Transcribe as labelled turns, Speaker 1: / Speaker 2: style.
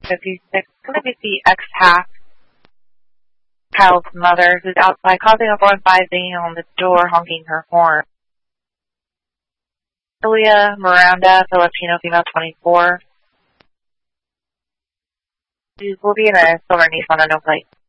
Speaker 1: 56. Going to be the ex-half child's mother who's outside causing a 415 banging on the door, honking her horn. Julia Miranda, Filipino, female, 24. She will be in a silver Nissan, no plate.